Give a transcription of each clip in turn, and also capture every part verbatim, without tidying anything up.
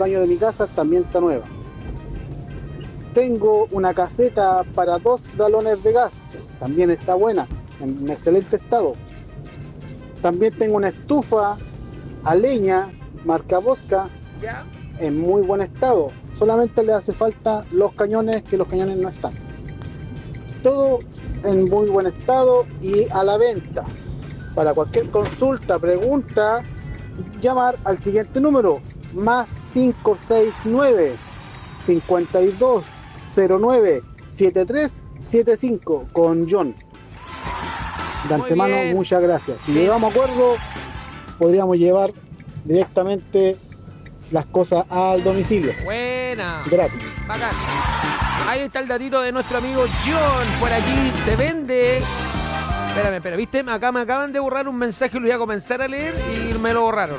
baño de mi casa también está nueva. Tengo una caseta para dos galones de gas, también está buena, en excelente estado. También tengo una estufa a leña, marca Bosca, ¿Ya? en muy buen estado. Solamente le hace falta los cañones, que los cañones no están. Todo en muy buen estado y a la venta. Para cualquier consulta, pregunta, llamar al siguiente número, más cinco seis nueve, cincuenta y dos cero nueve, setenta y tres setenta y cinco con John. De antemano, bien. muchas gracias. Si Bien. llegamos a acuerdo, podríamos llevar directamente las cosas al domicilio, Buena. gratis. Bacán. Ahí está el datito de nuestro amigo John. Por aquí se vende. Espérame, espérame, ¿viste? Acá me acaban de borrar un mensaje, lo voy a comenzar a leer y me lo borraron.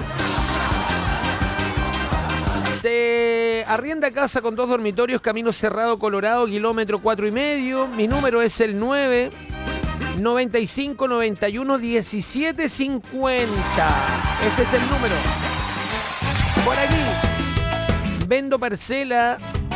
Se arrienda casa con dos dormitorios, Camino Cerrado, Colorado, kilómetro cuatro y medio. Mi número es el nueve noventa y cinco noventa y uno diecisiete cincuenta. Ese es el número. Por aquí vendo parcela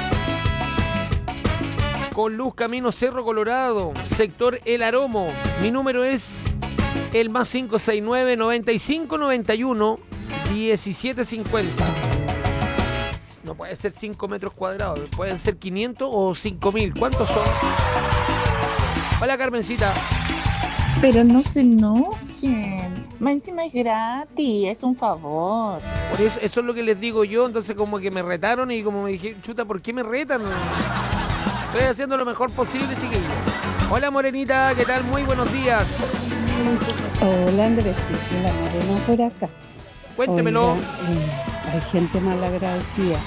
con luz, Camino Cerro Colorado, sector El Aromo. Mi número es el más cinco seis nueve noventa y cinco noventa y uno diecisiete cincuenta. No puede ser cinco metros cuadrados, pueden ser quinientos o cinco mil. ¿Cuántos son? Hola, Carmencita. Pero no se enojen. Más encima es gratis, es un favor. Por eso, eso es lo que les digo yo. Entonces como que me retaron y como me dije, chuta, ¿por qué me retan? Estoy haciendo lo mejor posible, chiquillos. Hola, Morenita, ¿qué tal? Muy buenos días. Hola, Andrés, la Morena por acá. Cuéntemelo. Oiga, eh, hay gente mal agradecida.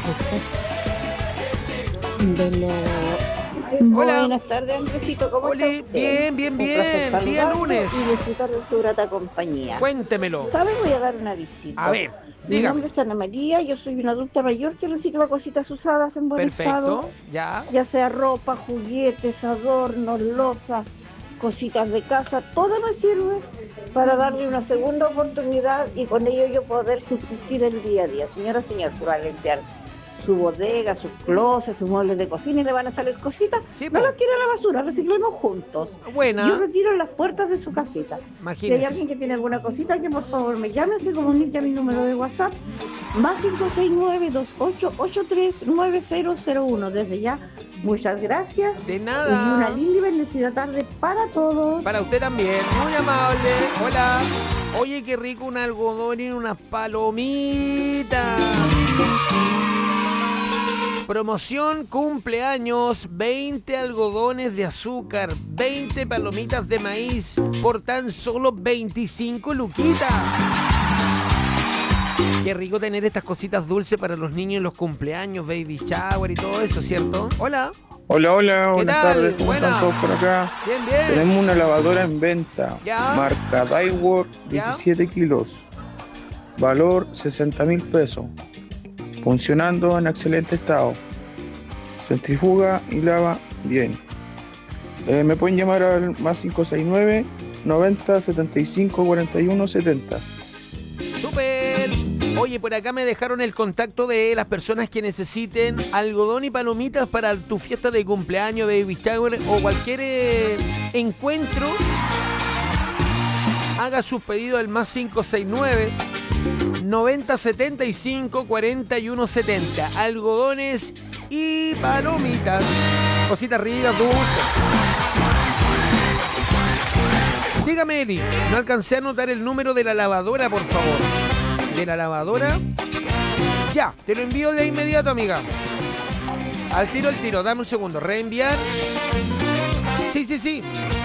De lo... Hola. Buenas tardes, Andresito, ¿cómo Oli, está usted? bien, bien, Un bien, placer día saludarlo lunes. y disfrutar de su grata compañía. Cuéntemelo. ¿Sabe? Voy a dar una visita. A ver, Mi diga. nombre es Ana María, yo soy una adulta mayor que recicla cositas usadas en buen estado. Perfecto, ya. Ya sea ropa, juguetes, adornos, loza, cositas de casa, todo me sirve para darle una segunda oportunidad y con ello yo poder subsistir el día a día. Señora, señor, se va a limpiar su bodega, sus closets, sus muebles de cocina y le van a salir cositas. Sí, no po. las tire a la basura, reciclemos juntos. Buena. Yo retiro en las puertas de su casita. Si hay Imagínese. alguien que tiene alguna cosita, que por favor me llame, se comunique a mi número de WhatsApp, más cinco seis nueve, dos ocho ocho tres, nueve cero cero uno. Desde ya, muchas gracias. De Y nada. una linda y bendecida tarde para todos. Para usted también, muy amable. Hola. Oye, qué rico un algodón y unas palomitas. Promoción cumpleaños, veinte algodones de azúcar, veinte palomitas de maíz por tan solo veinticinco luquitas. Qué rico tener estas cositas dulces para los niños en los cumpleaños, baby shower y todo eso, ¿cierto? Hola. Hola, hola, ¿Qué buenas tal? tardes, ¿cómo Buena. están todos por acá? Bien, bien. Tenemos una lavadora en venta, Ya. marca Daiworth, diecisiete kilos, valor sesenta mil pesos, funcionando en excelente estado, centrifuga y lava bien. Eh, me pueden llamar al más cinco seis nueve, noventa, setenta y cinco, cuarenta y uno, setenta. ¡Súper! Oye, por acá me dejaron el contacto de las personas que necesiten algodón y palomitas para tu fiesta de cumpleaños, baby shower o cualquier eh, encuentro. Haga sus pedidos al más cinco seis nueve, noventa, setenta y cinco, cuarenta y uno, setenta. Algodones y palomitas. Cositas ricas, dulces. Dígame, Eli, no alcancé a anotar el número de la lavadora, por favor. ¿De la lavadora? Ya, te lo envío de inmediato, amiga. Al tiro, al tiro, dame un segundo. Reenviar. Sí, sí, sí.